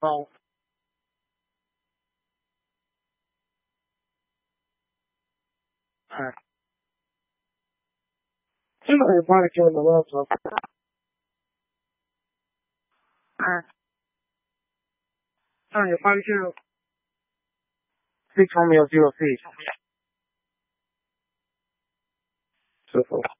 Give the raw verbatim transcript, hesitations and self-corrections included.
Oh. Alright. Somebody probably killed the laptop. Alright. Sorry, probably killed six Romeo zero six. So,